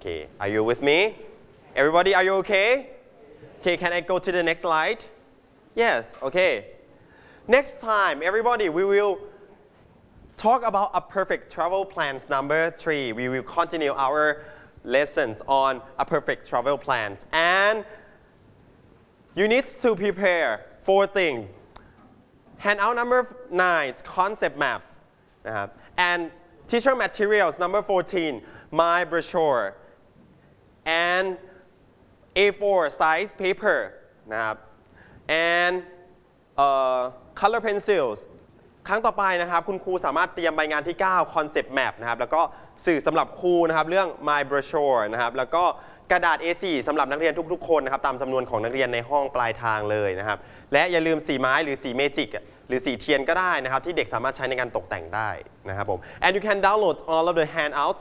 Okay, are you with me? Everybody, are you okay? Okay, can I go to the next slide? Yes, okay. Next time, everybody, we will talk about a perfect travel plans number 3. We will continue our lessons on a perfect travel plans. And you need to prepare 4 things. Handout number 9, concept maps. And teacher materials number 14, my brochure. And A4 size paper. And color pencils ครั้งต่อไปนะครับคุณครูสามารถเตรียมใบงานที่ 9 concept map นะครับแล้วก็สื่อสำหรับครูนะครับเรื่อง my brochure นะครับแล้วก็กระดาษ A4 สำหรับนักเรียนทุกๆคนนะครับตามจำนวนของนักเรียนในห้องปลายทางเลยนะครับและอย่าลืมสีไม้หรือสีเมจิกหรือสีเทียนก็ได้นะครับที่เด็กสามารถใช้ในการตกแต่งได้นะครับผม and you can download all of the handouts